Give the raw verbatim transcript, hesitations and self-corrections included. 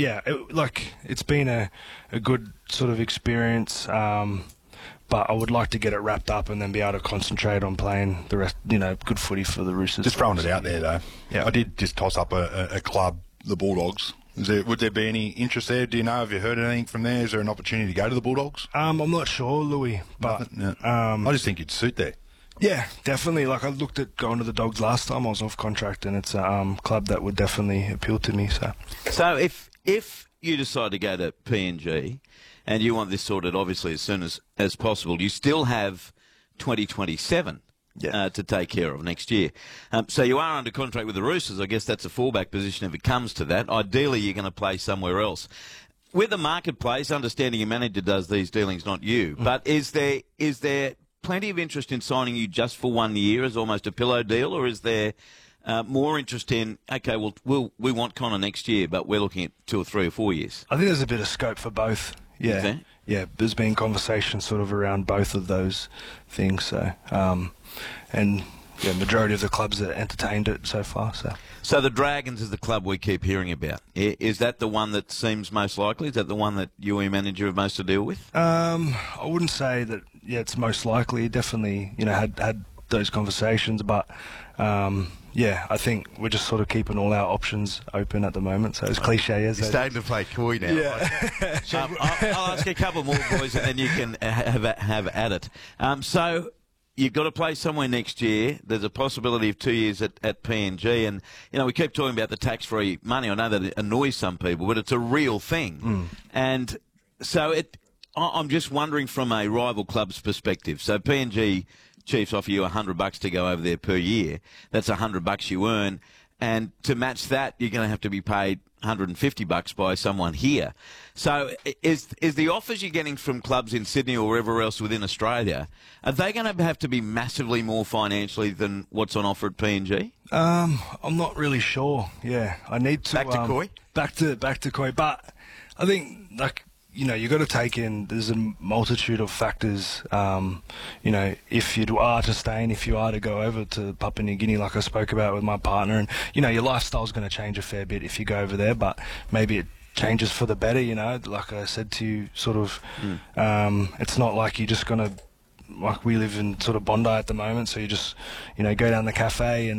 yeah, it, like it's been a, a good sort of experience. Um, But I would like to get it wrapped up and then be able to concentrate on playing the rest, you know, good footy for the Roosters. Just throwing it out there, though. Yeah, I did just toss up a, a, a club, the Bulldogs. Is there, would there be any interest there? Do you know? Have you heard anything from there? Is there an opportunity to go to the Bulldogs? Um, I'm not sure, Louis, but yeah. um, I just think you'd suit there. Yeah, definitely. Like I looked at going to the Dogs last time I was off contract, and it's a um, club that would definitely appeal to me. So, so if if you decide to go to P N G. And you want this sorted, obviously, as soon as, as possible. You still have twenty twenty-seven yeah. uh, to take care of next year. Um, so you are under contract with the Roosters. I guess that's a fallback position if it comes to that. Ideally, you're going to play somewhere else. With the marketplace, understanding your manager does these dealings, not you. Mm. But is there is there plenty of interest in signing you just for one year as almost a pillow deal, or is there uh, more interest in, okay, well, we'll, we want Connor next year, but we're looking at two or three or four years? I think there's a bit of scope for both. Yeah, okay. yeah. There's been conversations sort of around both of those things. So, um, and yeah, majority of the clubs that entertained it so far. So, so the Dragons is the club we keep hearing about. Is that the one that seems most likely? Is that the one that you and your manager have most to deal with? Um, I wouldn't say that. Yeah, it's most likely. Definitely, you know, had had those conversations, but. Um, Yeah, I think we're just sort of keeping all our options open at the moment. So as cliche as you're starting to play coy now. Yeah. um, I'll, I'll ask you a couple more, boys, and then you can have have at it. Um, so you've got to play somewhere next year. There's a possibility of two years at, at P N G, and you know we keep talking about the tax-free money. I know that it annoys some people, but it's a real thing. Mm. And so it. I'm just wondering from a rival club's perspective. So P N G Chiefs offer you a hundred bucks to go over there per year. That's a hundred bucks you earn, and to match that, you're going to have to be paid one hundred fifty bucks by someone here. So, is is the offers you're getting from clubs in Sydney or wherever else within Australia, are they going to have to be massively more financially than what's on offer at P N G? Um, I'm not really sure. Yeah, I need to back to um, Koi. Back to back to Koi, but I think like. You know, you've got to take in, there's a multitude of factors, um, you know, if you are to stay and if you are to go over to Papua New Guinea, like I spoke about with my partner, and, you know, your lifestyle's going to change a fair bit if you go over there, but maybe it changes for the better, you know, like I said to you, sort of, mm. um, it's not like you're just going to, like we live in sort of Bondi at the moment, so you just, you know, go down the cafe and